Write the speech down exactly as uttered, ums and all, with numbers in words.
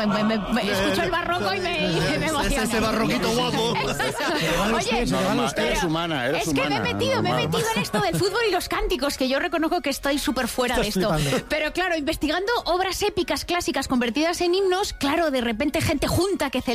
me, me, me escucho el barroco y me, y me emociona. Ese barroquito guapo. Oye, Norma, pero eres humana, eres es que humana, me he metido, me he Norma. metido en esto del fútbol y los cánticos, que yo reconozco que estoy súper fuera de esto. Pero claro, investigando obras épicas clásicas convertidas en himnos, claro, de repente gente junta que celebra